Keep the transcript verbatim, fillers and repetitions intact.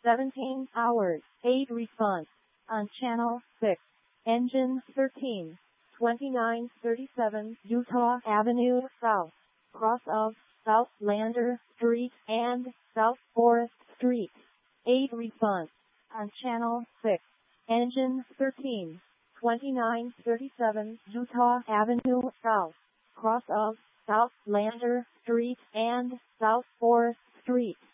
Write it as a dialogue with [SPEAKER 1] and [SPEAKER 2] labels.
[SPEAKER 1] seventeen hours, eight response. On channel six. Engine thirteen. twenty-nine thirty-seven Utah Avenue South. Cross of South Lander Street and South Forest Street. eight response. On channel six. Engine thirteen. twenty-nine thirty-seven Utah Avenue South. Cross of South Lander Street and South Forest Street.